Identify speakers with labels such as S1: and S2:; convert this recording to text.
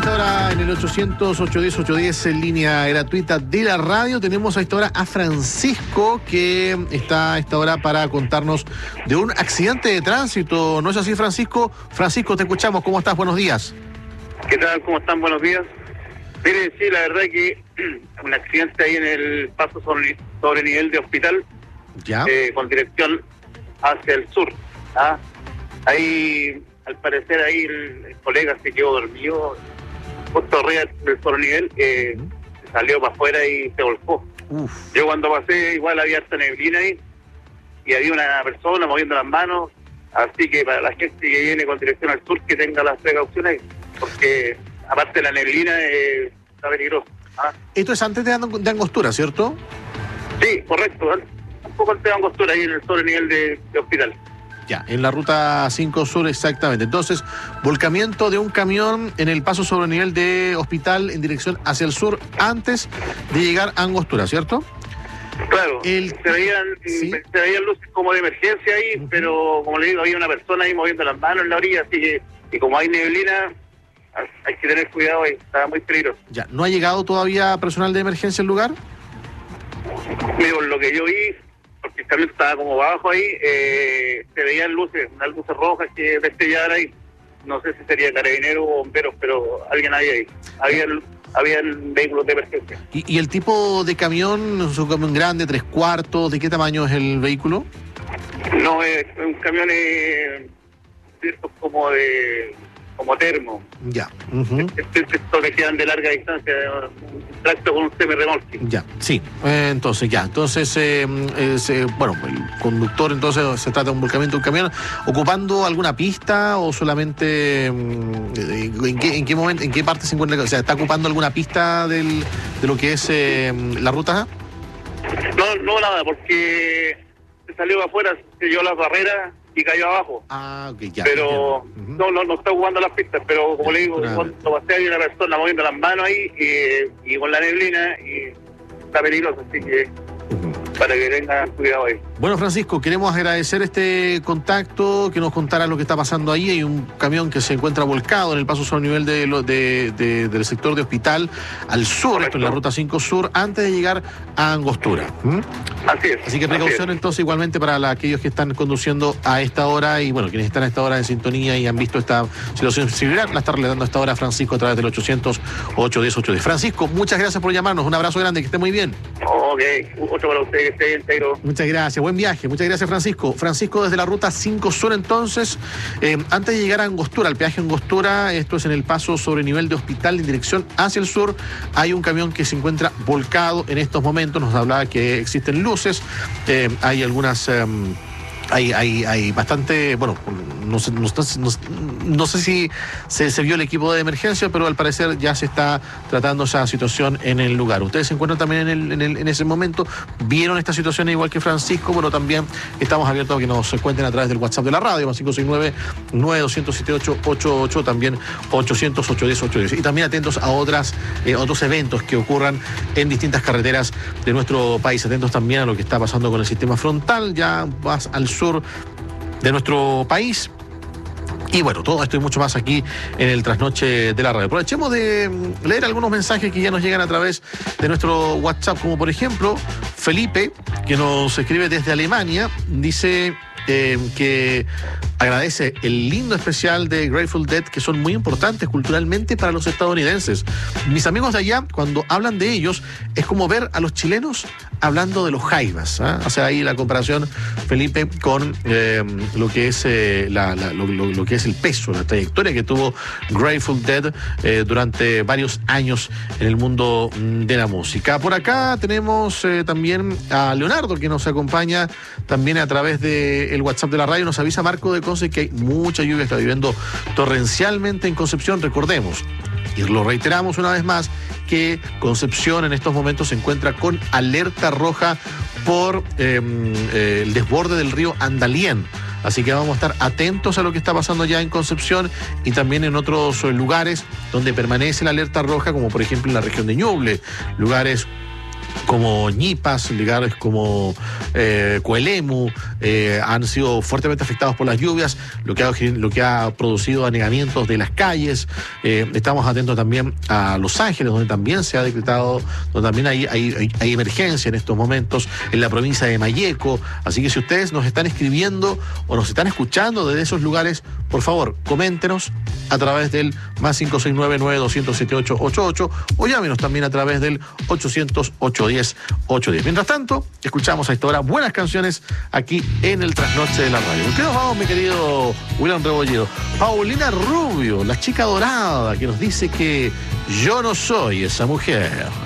S1: esta hora en el 800-810-810 en línea gratuita de la radio. Tenemos a esta hora a Francisco, que está a esta hora para contarnos de un accidente de tránsito. ¿No es así, Francisco? Francisco, te escuchamos. ¿Cómo estás? Buenos días.
S2: ¿Qué tal? ¿Cómo están? Buenos días. Miren, sí, la verdad que un accidente ahí en el paso sobre nivel de Hospital,
S1: ¿Ya?
S2: Con dirección hacia el sur. ¿Ah? Ahí, al parecer, ahí el colega se quedó dormido justo arriba del sobrenivel, salió para afuera y se volcó.
S1: Uf.
S2: Yo cuando pasé, igual había harta neblina ahí y había una persona moviendo las manos, así que para la gente que viene con dirección al sur, que tenga las precauciones, porque aparte de la neblina está peligroso. ¿Ah?
S1: Esto es antes de Angostura, ¿cierto?
S2: Sí, correcto. Un poco antes de Angostura, ahí en el sobrenivel de Hospital.
S1: Ya, en la ruta 5 Sur, exactamente. Entonces, volcamiento de un camión en el paso sobre nivel de Hospital en dirección hacia el sur antes de llegar a Angostura, ¿cierto?
S2: Claro, se veían luces como de emergencia ahí, pero como le digo, había una persona ahí moviendo las manos en la orilla, así que, y como hay neblina, hay que tener cuidado ahí, está muy peligroso.
S1: Ya, ¿no ha llegado todavía personal de emergencia al lugar?
S2: Mira, por lo que yo vi, porque el camión estaba como abajo ahí, se veían luces, unas luces rojas que destellaban ahí. No sé si sería carabinero o bomberos, pero alguien había ahí. Habían vehículos de emergencia.
S1: ¿Y el tipo de camión, es un camión grande, 3/4, de qué tamaño es el vehículo?
S2: No, es un camión como termo.
S1: Ya.
S2: Estos que quedan de larga distancia, un tracto con un semi-remolque.
S1: Ya, sí. Entonces, bueno, el conductor, entonces, se trata de un volcamiento de un camión, ¿ocupando alguna pista o solamente en qué momento, en qué parte se encuentra? O sea, ¿está ocupando alguna pista de lo que es la ruta?
S2: No, nada, porque se salió afuera, se dio las barreras y cayó abajo.
S1: Ah, ok, ya.
S2: Pero no está ocupando las pistas, pero como le digo, cuando pasé había una persona moviendo las manos ahí y con la neblina y está peligroso, así que para que tengan cuidado ahí.
S1: Bueno, Francisco, queremos agradecer este contacto, que nos contara lo que está pasando ahí. Hay un camión que se encuentra volcado en el paso sobre nivel del sector de Hospital al sur, correcto. Esto en la ruta 5 Sur, antes de llegar a Angostura.
S2: Así es.
S1: Así que precaución entonces igualmente para aquellos que están conduciendo a esta hora y bueno, quienes están a esta hora en sintonía y han visto esta situación similar, la está relatando a esta hora Francisco a través del 800-810-810. Francisco, muchas gracias por llamarnos, un abrazo grande, que esté muy bien.
S2: Ok, otro para usted, que esté bien, Tairo.
S1: Muchas gracias, buen viaje, muchas gracias, Francisco. Francisco desde la ruta 5 Sur entonces, antes de llegar a Angostura, al peaje Angostura, esto es en el paso sobre nivel de Hospital en dirección hacia el sur, hay un camión que se encuentra volcado en estos momentos, nos hablaba que existen luces, hay algunas... Hay bastante, bueno, no sé si se vio el equipo de emergencia, pero al parecer ya se está tratando esa situación en el lugar. Ustedes se encuentran también en ese momento, vieron esta situación igual que Francisco, pero también estamos abiertos a que nos cuenten a través del WhatsApp de la radio, más 569-9278-88, también 800-810-810. Y también atentos a otros eventos que ocurran en distintas carreteras de nuestro país. Atentos también a lo que está pasando con el sistema frontal, ya vas al sur de nuestro país. Y bueno, todo esto y mucho más aquí en el Trasnoche de la Radio. Aprovechemos de leer algunos mensajes que ya nos llegan a través de nuestro WhatsApp, como por ejemplo Felipe, que nos escribe desde Alemania, dice que agradece el lindo especial de Grateful Dead, que son muy importantes culturalmente para los estadounidenses. Mis amigos de allá, cuando hablan de ellos, es como ver a los chilenos hablando de los jaivas, ¿eh? O sea, ahí la comparación, Felipe, con lo que es lo que es el peso, la trayectoria que tuvo Grateful Dead durante varios años en el mundo de la música. Por acá tenemos también a Leonardo, que nos acompaña también a través del WhatsApp de la radio. Nos avisa Marco de Conce que hay mucha lluvia, está lloviendo torrencialmente en Concepción, recordemos. Y lo reiteramos una vez más, que Concepción en estos momentos se encuentra con alerta roja por el desborde del río Andalién. Así que vamos a estar atentos a lo que está pasando ya en Concepción y también en otros lugares donde permanece la alerta roja, como por ejemplo en la región de Ñuble, lugares como Ñipas, lugares como Coelemu, han sido fuertemente afectados por las lluvias, lo que ha producido anegamientos de las calles. Estamos atentos también a Los Ángeles, donde también se ha decretado, donde también hay emergencia en estos momentos, en la provincia de Malleco. Así que si ustedes nos están escribiendo o nos están escuchando desde esos lugares, por favor, coméntenos a través del más 569-9200-7888 o llámenos también a través del 800-810-810. Mientras tanto, escuchamos a esta hora buenas canciones aquí en el Trasnoche de la Radio. ¿Con qué nos vamos, mi querido William Rebolledo? Paulina Rubio, la chica dorada, que nos dice que yo no soy esa mujer.